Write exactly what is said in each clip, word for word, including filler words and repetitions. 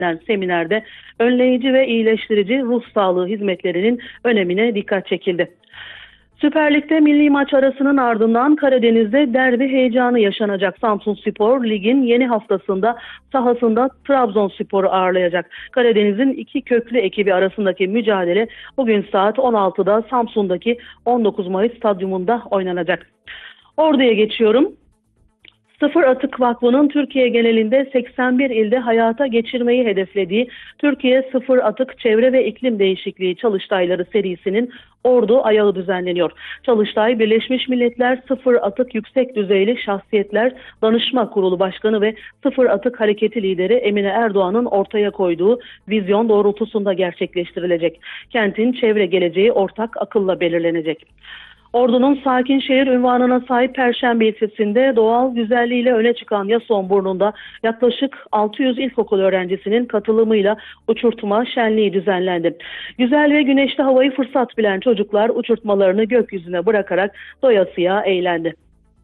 düzenlenen seminerde önleyici ve iyileştirici ruh sağlığı hizmetlerinin önemine dikkat çekildi. Süper Lig'de milli maç arasının ardından Karadeniz'de derbi heyecanı yaşanacak. Samsunspor ligin yeni haftasında sahasında Trabzonspor'u ağırlayacak. Karadeniz'in iki köklü ekibi arasındaki mücadele bugün saat on altıda Samsun'daki on dokuz Mayıs stadyumunda oynanacak. Ordu'ya geçiyorum. Sıfır Atık Vakfı'nın Türkiye genelinde seksen bir ilde hayata geçirmeyi hedeflediği Türkiye Sıfır Atık Çevre ve İklim Değişikliği Çalıştayları serisinin Ordu ayağı düzenleniyor. Çalıştay, Birleşmiş Milletler Sıfır Atık Yüksek Düzeyli Şahsiyetler Danışma Kurulu Başkanı ve Sıfır Atık Hareketi lideri Emine Erdoğan'ın ortaya koyduğu vizyon doğrultusunda gerçekleştirilecek. Kentin çevre geleceği ortak akılla belirlenecek. Ordu'nun sakin şehir unvanına sahip Perşembe ilçesinde doğal güzelliğiyle öne çıkan Yasonburnu'nda yaklaşık altı yüz ilkokul öğrencisinin katılımıyla uçurtma şenliği düzenlendi. Güzel ve güneşli havayı fırsat bilen çocuklar uçurtmalarını gökyüzüne bırakarak doyasıya eğlendi.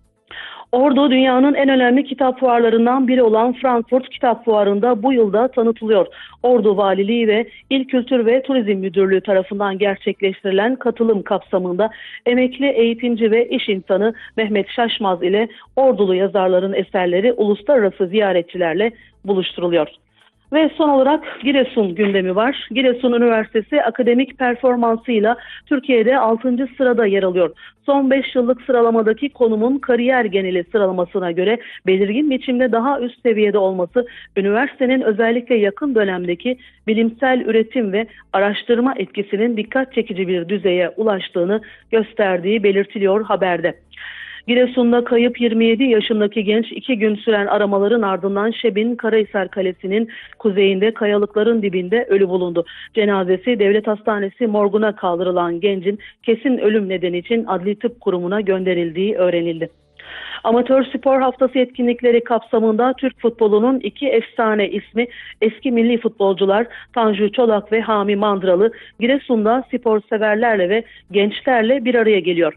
Ordu, dünyanın en önemli kitap fuarlarından biri olan Frankfurt Kitap Fuarı'nda bu yılda tanıtılıyor. Ordu Valiliği ve İl Kültür ve Turizm Müdürlüğü tarafından gerçekleştirilen katılım kapsamında emekli eğitimci ve iş insanı Mehmet Şaşmaz ile Ordulu yazarların eserleri uluslararası ziyaretçilerle buluşturuluyor. Ve son olarak Giresun gündemi var. Giresun Üniversitesi akademik performansıyla Türkiye'de altıncı sırada yer alıyor. Son beş yıllık sıralamadaki konumun kariyer geneli sıralamasına göre belirgin biçimde daha üst seviyede olması, üniversitenin özellikle yakın dönemdeki bilimsel üretim ve araştırma etkisinin dikkat çekici bir düzeye ulaştığını gösterdiği belirtiliyor haberde. Giresun'da kayıp yirmi yedi yaşındaki genç iki gün süren aramaların ardından Şebin Karahisar Kalesi'nin kuzeyinde kayalıkların dibinde ölü bulundu. Cenazesi Devlet Hastanesi morguna kaldırılan gencin kesin ölüm nedeni için Adli Tıp Kurumu'na gönderildiği öğrenildi. Amatör Spor Haftası etkinlikleri kapsamında Türk futbolunun iki efsane ismi eski milli futbolcular Tanju Çolak ve Hami Mandralı Giresun'da spor severlerle ve gençlerle bir araya geliyor.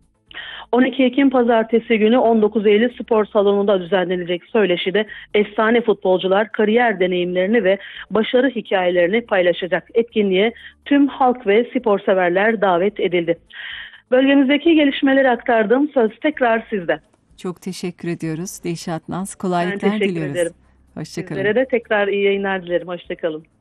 on iki Ekim Pazartesi günü on dokuz Eylül Spor Salonu'nda düzenlenecek söyleşide efsane futbolcular kariyer deneyimlerini ve başarı hikayelerini paylaşacak. Etkinliğe tüm halk ve spor severler davet edildi. Bölgemizdeki gelişmeleri aktardım. Söz tekrar sizde. Çok teşekkür ediyoruz Dilşat Naz. Ben Kolaylıklar teşekkür diliyoruz. ederim. Hoşçakalın. Sizlere de tekrar iyi yayınlar dilerim. Hoşçakalın.